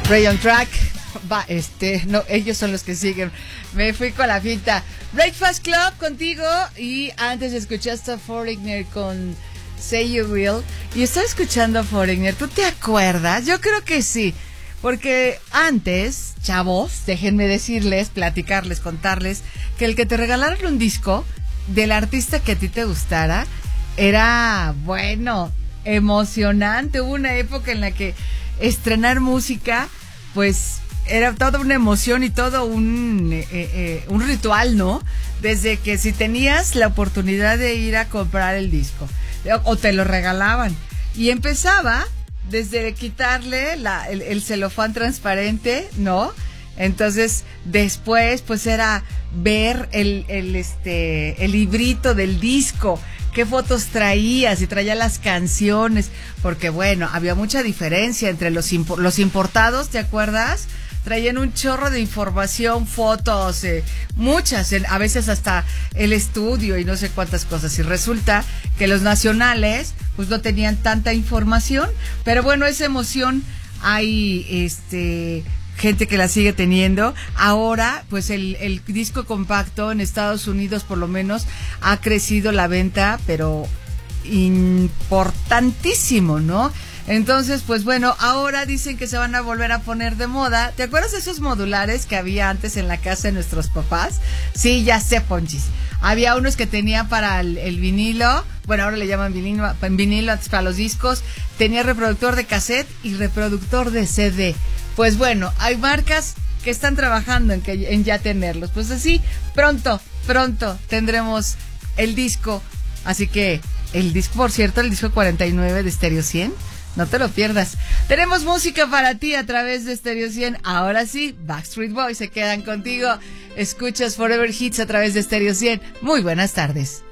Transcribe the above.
Ray on Track. No, ellos son los que siguen. Me fui con la finta. Breakfast Club contigo. Y antes escuchaste a Foreigner con Say You Will. Y estaba escuchando a Foreigner. ¿Tú te acuerdas? Yo creo que sí. Porque antes, chavos, déjenme decirles, platicarles, contarles, que el que te regalaran un disco del artista que a ti te gustara era, bueno, emocionante. Hubo una época en la que estrenar música, pues, era toda una emoción y todo un ritual, ¿no? Desde que si tenías la oportunidad de ir a comprar el disco, o te lo regalaban, y empezaba desde quitarle el celofán transparente, ¿no? Entonces, después, pues era ver el librito del disco, qué fotos traía, si traía las canciones, porque bueno, había mucha diferencia entre los importados, ¿te acuerdas? Traían un chorro de información, fotos, muchas, a veces hasta el estudio y no sé cuántas cosas. Y resulta que los nacionales, pues no tenían tanta información, pero bueno, esa emoción hay, gente que la sigue teniendo. Ahora, pues el disco compacto en Estados Unidos, por lo menos, ha crecido la venta, pero importantísimo, ¿no? Entonces, pues bueno, ahora dicen que se van a volver a poner de moda. ¿Te acuerdas de esos modulares que había antes en la casa de nuestros papás? Sí, ya sé, Ponchis. Había unos que tenían para el vinilo, bueno, ahora le llaman vinilo antes para los discos. Tenía reproductor de cassette y reproductor de CD. Pues bueno, hay marcas que están trabajando en ya tenerlos. Pues así, pronto tendremos el disco. Así que el disco, por cierto, el disco 49 de Stereo 100. No te lo pierdas. Tenemos música para ti a través de Stereo 100. Ahora sí, Backstreet Boys se quedan contigo. Escuchas Forever Hits a través de Stereo 100. Muy buenas tardes.